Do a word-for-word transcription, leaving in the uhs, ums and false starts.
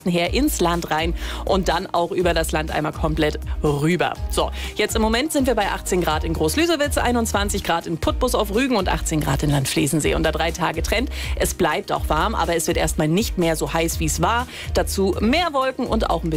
her ins Land rein und dann auch über das Land einmal komplett rüber. So, jetzt im Moment sind wir bei achtzehn Grad in Groß-Lüsewitz, einundzwanzig Grad in Putbus auf Rügen und achtzehn Grad in Landflesensee. Unter drei Tage Trend. Es bleibt auch warm, aber es wird erstmal nicht mehr so heiß, wie es war. Dazu mehr Wolken und auch ein bisschen